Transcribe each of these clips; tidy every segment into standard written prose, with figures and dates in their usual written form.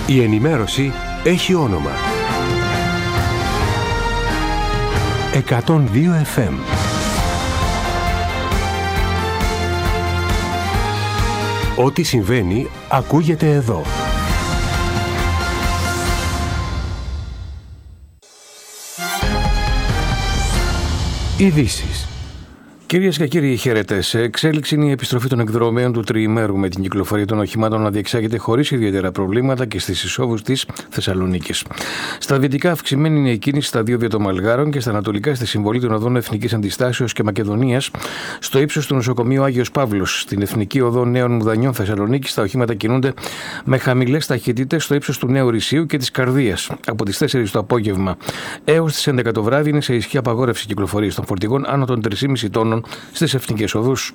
Η ενημέρωση έχει όνομα. 102 FM. Ό,τι συμβαίνει ακούγεται εδώ. Ειδήσεις. Κυρίες και κύριοι, χαίρετε. Σε εξέλιξη είναι η επιστροφή των εκδρομέων του τριημέρου, με την κυκλοφορία των οχημάτων να διεξάγεται χωρίς ιδιαίτερα προβλήματα και στις εισόδους της Θεσσαλονίκης. Στα δυτικά, αυξημένη είναι η κίνηση στα δύο Βιωτομαλγάρων και στα ανατολικά, στη συμβολή των οδών Εθνικής Αντιστάσεως και Μακεδονίας, στο ύψος του νοσοκομείου Άγιος Παύλος. Στην Εθνική Οδό Νέων Μουδανιών Θεσσαλονίκης, τα οχήματα κινούνται με χαμηλές ταχύτητες στο ύψος του Νέου Ρησίου και της Καρδίας. Από τις 4 το απόγευμα έως τις 11 το βράδυ είναι σε ισχύ απαγόρευση κυκλοφορίας των φορτηγών άνω των 3,5 τόνων στις εθνικές οδούς.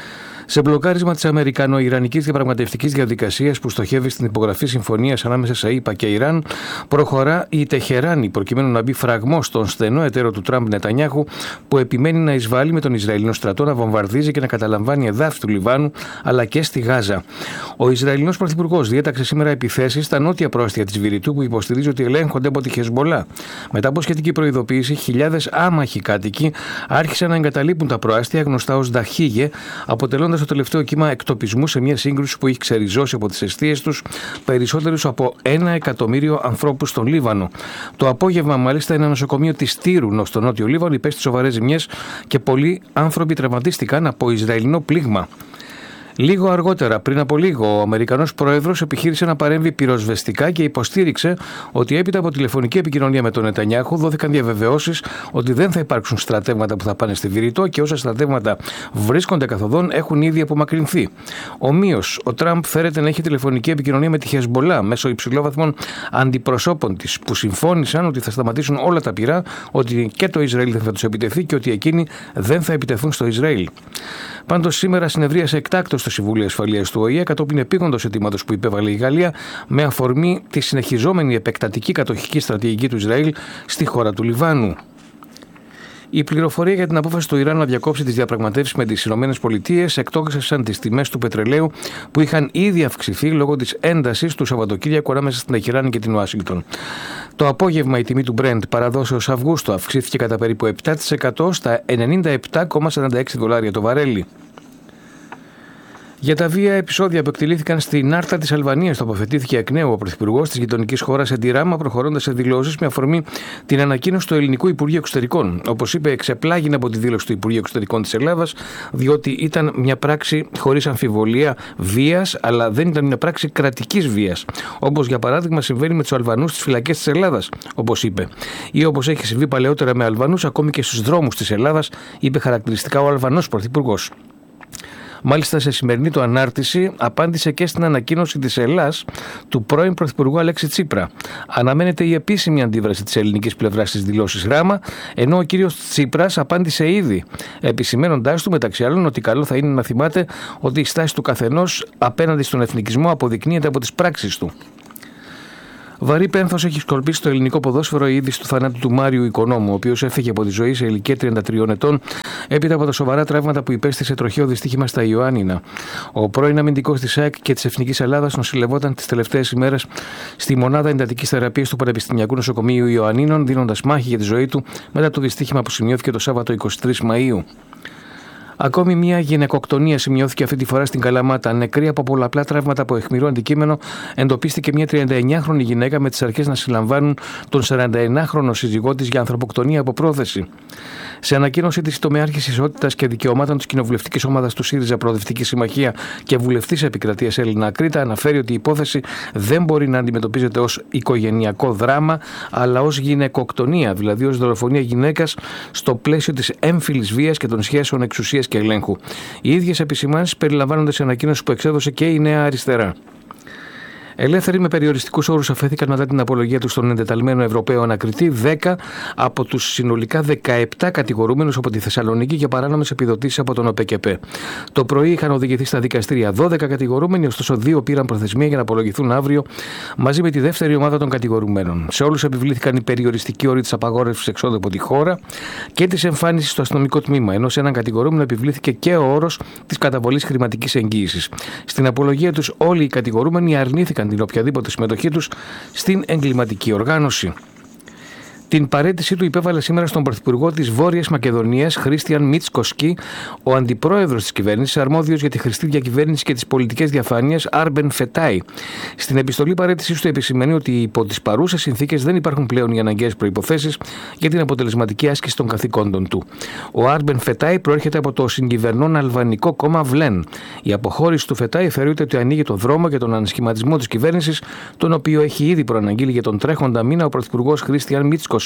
Σε μπλοκάρισμα της Αμερικανο-Ιρανικής διαπραγματευτικής διαδικασίας που στοχεύει στην υπογραφή συμφωνίας ανάμεσα σε ΗΠΑ και Ιράν, προχωρά η Τεχεράνη προκειμένου να μπει φραγμός στον στενό εταίρο του Τραμπ Νετανιάχου, που επιμένει να εισβάλλει με τον Ισραηλινό στρατό να βομβαρδίζει και να καταλαμβάνει εδάφη του Λιβάνου αλλά και στη Γάζα. Ο Ισραηλινός πρωθυπουργός διέταξε σήμερα επιθέσεις στα νότια πρόστια της Βηρητού, που υποστηρίζει ότι ελέγχονται από τη Χεσμολά. Μετά από σχετική προειδοποίηση, χιλιάδες άμαχοι κάτοικοι άρχισαν να εγκαταλείπουν τα προάστια, γνωστά ως Δαχίγε, αποτελώντας το τελευταίο κύμα εκτοπισμού σε μια σύγκρουση που έχει ξεριζώσει από τις εστίες τους περισσότερους από 1 εκατομμύριο ανθρώπους στον Λίβανο. Το απόγευμα, μάλιστα, ένα νοσοκομείο της Τύρου στο νότιο Λίβανο υπέστη σοβαρές ζημιές και πολλοί άνθρωποι τραυματίστηκαν από Ισραηλινό πλήγμα. Λίγο αργότερα, πριν από λίγο, ο Αμερικανός πρόεδρος επιχείρησε να παρέμβει πυροσβεστικά και υποστήριξε ότι έπειτα από τηλεφωνική επικοινωνία με τον Νετανιάχου δόθηκαν διαβεβαιώσεις ότι δεν θα υπάρξουν στρατεύματα που θα πάνε στη Βηρητό και όσα στρατεύματα βρίσκονται καθοδόν έχουν ήδη απομακρυνθεί. Ομοίως, ο Τραμπ φέρεται να έχει τηλεφωνική επικοινωνία με τη Χεσμολά μέσω υψηλόβαθμων αντιπροσώπων της, που συμφώνησαν ότι θα σταματήσουν όλα τα πυρά, ότι και το Ισραήλ δεν θα τους επιτεθεί και ότι εκείνοι δεν θα επιτεθούν στο Ισραήλ. Πάντως, σήμερα συνεδρίασε εκτάκτως στο Συμβούλιο Ασφαλείας του ΟΗΕ κατόπιν επίγοντος αιτήματος που υπέβαλε η Γαλλία με αφορμή τη συνεχιζόμενη επεκτατική κατοχική στρατηγική του Ισραήλ στη χώρα του Λιβάνου. Η πληροφορία για την απόφαση του Ιράν να διακόψει τις διαπραγματεύσεις με τις ΗΠΑ εκτόξευσαν τις τιμές του πετρελαίου, που είχαν ήδη αυξηθεί λόγω της έντασης του Σαββατοκύριακου ανάμεσα στην Τεχεράνη και την Ουάσιγκτον. Το απόγευμα η τιμή του Brent, παραδόσεως Αυγούστου, αυξήθηκε κατά περίπου 7% στα $97,46 το βαρέλι. Για τα βία επεισόδια που εκτελήθηκαν στην Άρτα της Αλβανίας, τοποθετήθηκε εκ νέου ο πρωθυπουργός της γειτονικής χώρας Εντιράμα, προχωρώντας σε δηλώσεις με αφορμή την ανακοίνωση του Ελληνικού Υπουργείου Εξωτερικών. Όπως είπε, εξεπλάγινε από τη δήλωση του Υπουργείου Εξωτερικών της Ελλάδας, διότι ήταν μια πράξη χωρίς αμφιβολία βίας, αλλά δεν ήταν μια πράξη κρατικής βίας. Όπως για παράδειγμα συμβαίνει με τους Αλβανούς στις φυλακές της Ελλάδας, όπως είπε. Ή όπως έχει συμβεί παλαιότερα με Αλβανούς ακόμη και στους δρόμους της Ελλάδας, είπε χαρακτηριστικά ο Αλβανός πρωθυπουργός. Μάλιστα, σε σημερινή του ανάρτηση απάντησε και στην ανακοίνωση της Ελλάς του πρώην Πρωθυπουργού Αλέξη Τσίπρα. Αναμένεται η επίσημη αντίδραση της ελληνικής πλευράς στις δηλώσεις Ράμα, ενώ ο κύριος Τσίπρας απάντησε ήδη, επισημαίνοντάς του μεταξύ άλλων ότι καλό θα είναι να θυμάται ότι η στάση του καθενός απέναντι στον εθνικισμό αποδεικνύεται από τις πράξεις του. Βαρύ πένθος έχει σκορπίσει στο ελληνικό ποδόσφαιρο η είδηση του θανάτου του Μάριου Οικονόμου, ο οποίος έφυγε από τη ζωή σε ηλικία 33 ετών έπειτα από τα σοβαρά τραύματα που υπέστη σε τροχαίο δυστύχημα στα Ιωάννινα. Ο πρώην αμυντικός της ΑΕΚ και της Εθνικής Ελλάδας νοσηλευόταν τις τελευταίες ημέρες στη μονάδα εντατικής θεραπείας του Πανεπιστημιακού Νοσοκομείου Ιωαννίνων, δίνοντας μάχη για τη ζωή του μετά το δυστύχημα που σημειώθηκε το Σάββατο 23 Μαΐου. Ακόμη μια γυναικοκτονία σημειώθηκε αυτή τη φορά στην Καλαμάτα. Νεκρή από πολλαπλά τραύματα από αιχμηρό αντικείμενο, εντοπίστηκε μια 39χρονη γυναίκα με τις αρχές να συλλαμβάνουν τον 41χρονο σύζυγό της για ανθρωποκτονία από πρόθεση. Σε ανακοίνωσή της, η τομεάρχης Ισότητας και Δικαιωμάτων της κοινοβουλευτικής ομάδας του ΣΥΡΙΖΑ Προοδευτική Συμμαχία και βουλευτής επικρατείας Έλληνα Ακρίτα αναφέρει ότι η υπόθεση δεν μπορεί να αντιμετωπίζεται ως οικογενειακό δράμα, αλλά ως γυναικοκτονία, δηλαδή ως δολοφονία γυναίκας στο πλαίσιο της έμφυλης βίας και των σχέσεων εξουσίας και ελέγχου. Οι ίδιες επισημάνσεις περιλαμβάνονται σε ανακοίνωση που εξέδωσε και η Νέα Αριστερά. Ελεύθεροι με περιοριστικούς όρους αφέθηκαν μετά την απολογία του στον εντεταλμένο Ευρωπαίο ανακριτή 10 από τους συνολικά 17 κατηγορούμενους από τη Θεσσαλονίκη για παράνομες επιδοτήσεις από τον ΟΠΕΚΕΠΕ. Το πρωί είχαν οδηγηθεί στα δικαστήρια 12 κατηγορούμενοι, ωστόσο 2 πήραν προθεσμία για να απολογηθούν αύριο μαζί με τη δεύτερη ομάδα των κατηγορουμένων. Σε όλους επιβλήθηκαν οι περιοριστικοί όροι της απαγόρευσης εξόδου από τη χώρα και της εμφάνισης στο αστυνομικό τμήμα, ενώ σε έναν κατηγορούμενο επιβλήθηκε και ο όρος της καταβολής χρηματικής εγγύησης. Στην απολογία τους όλοι οι κατηγορούμενοι αρνήθηκαν αποδέχτηκαν την οποιαδήποτε συμμετοχή τους στην εγκληματική οργάνωση. Την παραίτησή του υπέβαλε σήμερα στον Πρωθυπουργό της Βόρειας Μακεδονίας, Χρίστιαν Μιτσκοσκή, ο αντιπρόεδρος της κυβέρνησης, αρμόδιος για τη χρηστή διακυβέρνηση και τις πολιτικές διαφάνειας, Άρμπεν Φετάι. Στην επιστολή παραίτησής του επισημαίνει ότι υπό τις παρούσες συνθήκες δεν υπάρχουν πλέον οι αναγκαίες προϋποθέσεις για την αποτελεσματική άσκηση των καθηκόντων του. Ο Άρμπεν Φετάι προέρχεται από το συγκυβερνών αλβανικό κόμμα Βλέν. Η αποχώρηση του Φετάι θεωρείται ότι ανοίγει το δρόμο για τον ανασχηματισμό της κυβέρνησης, τον οποίο έχει ήδη προαναγγείλει για τον τρέχοντα μήνα ο Πρωθυπουργός Χρίστιαν Μιτσκοσκή.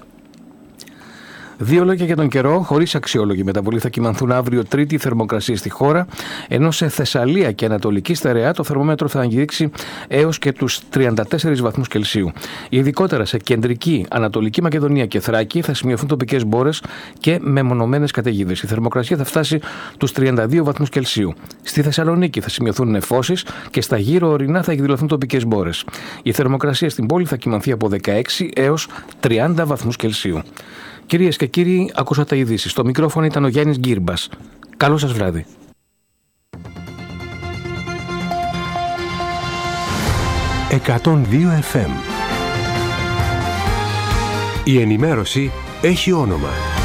Δύο λόγια για τον καιρό. Χωρίς αξιόλογη μεταβολή θα κυμανθούν αύριο Τρίτη οι θερμοκρασίες στη χώρα, ενώ σε Θεσσαλία και Ανατολική Στερεά το θερμόμετρο θα αγγίξει έως και τους 34 βαθμούς Κελσίου. Ειδικότερα σε κεντρική, Ανατολική Μακεδονία και Θράκη θα σημειωθούν τοπικές μπόρες και μεμονωμένες καταιγίδες. Η θερμοκρασία θα φτάσει τους 32 βαθμούς Κελσίου. Στη Θεσσαλονίκη θα σημειωθούν νεφώσεις και στα γύρω ορεινά θα εκδηλωθούν τοπικές μπόρες. Η θερμοκρασία στην πόλη θα κυμανθεί από 16 έως 30 βαθμούς Κελσίου. Κυρίες και κύριοι, ακούσατε ειδήσεις. Στο μικρόφωνο ήταν ο Γιάννης Γκύρμπας. Καλό σας βράδυ. 102 FM. Η ενημέρωση έχει όνομα.